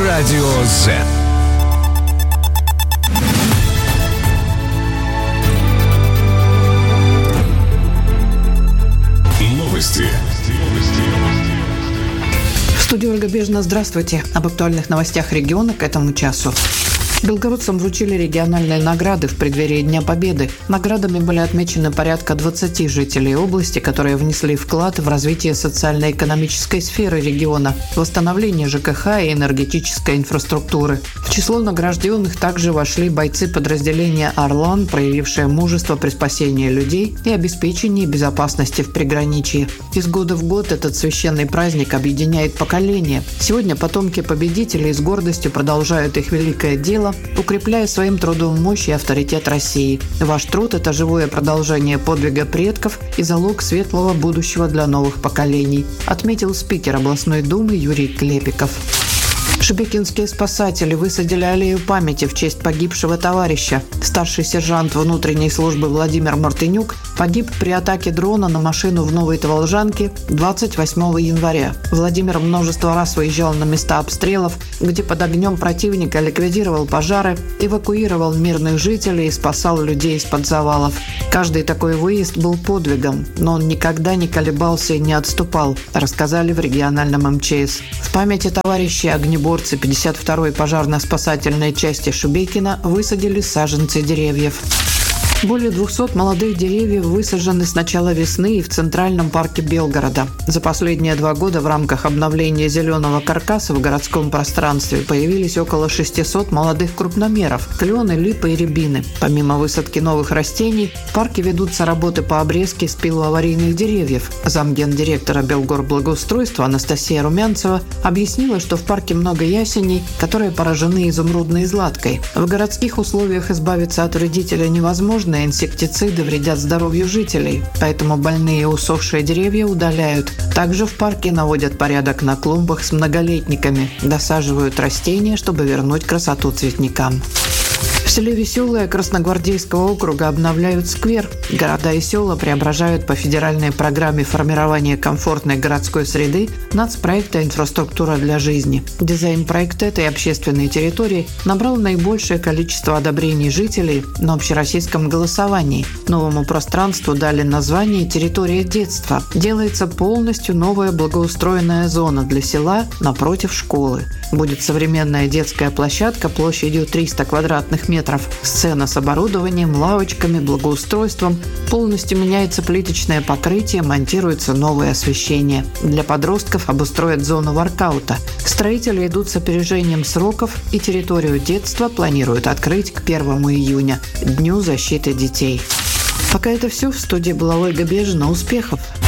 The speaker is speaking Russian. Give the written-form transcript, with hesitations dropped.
Радио Z. Новости. В студии Ольга Бежина. Здравствуйте. Об актуальных новостях региона к этому часу. Белгородцам вручили региональные награды в преддверии Дня Победы. Наградами были отмечены порядка 20 жителей области, которые внесли вклад в развитие социально-экономической сферы региона, восстановление ЖКХ и энергетической инфраструктуры. В число награжденных также вошли бойцы подразделения «Орлан», проявившие мужество при спасении людей и обеспечении безопасности в приграничье. Из года в год этот священный праздник объединяет поколения. Сегодня потомки победителей с гордостью продолжают их великое дело, укрепляя своим трудом мощь и авторитет России. Ваш труд – это живое продолжение подвига предков и залог светлого будущего для новых поколений, отметил спикер областной думы Юрий Клепиков. Шебекинские спасатели высадили аллею памяти в честь погибшего товарища. Старший сержант внутренней службы Владимир Мартынюк погиб при атаке дрона на машину в Новой Таволжанке 28 января. Владимир множество раз выезжал на места обстрелов, где под огнем противника ликвидировал пожары, эвакуировал мирных жителей и спасал людей из-под завалов. Каждый такой выезд был подвигом, но он никогда не колебался и не отступал, рассказали в региональном МЧС. В памяти товарищей огнеборцы 52-й пожарно-спасательной части Шебекина высадили саженцы деревьев. Более 200 молодых деревьев высажены с начала весны и в Центральном парке Белгорода. За последние 2 года в рамках обновления зеленого каркаса в городском пространстве появились около 600 молодых крупномеров – клены, липы и рябины. Помимо высадки новых растений, в парке ведутся работы по обрезке спилоаварийных деревьев. Замгендиректора Белгорблагоустройства Анастасия Румянцева объяснила, что в парке много ясеней, которые поражены изумрудной златкой. В городских условиях избавиться от вредителя невозможно, инсектициды вредят здоровью жителей, поэтому больные и усохшие деревья удаляют. Также в парке наводят порядок на клумбах с многолетниками, досаживают растения, чтобы вернуть красоту цветникам. В селе Веселое Красногвардейского округа обновляют сквер. Города и села преображают по федеральной программе формирования комфортной городской среды нацпроекта «Инфраструктура для жизни». Дизайн проекта этой общественной территории набрал наибольшее количество одобрений жителей на общероссийском голосовании. Новому пространству дали название «Территория детства». Делается полностью новая благоустроенная зона для села напротив школы. Будет современная детская площадка площадью 300 квадратных метров, сцена с оборудованием, лавочками, благоустройством. Полностью меняется плиточное покрытие, монтируется новое освещение. Для подростков обустроят зону воркаута. Строители идут с опережением сроков, и территорию детства планируют открыть к 1 июня, Дню защиты детей. Пока это все. В студии была Ольга Бежина. Успехов!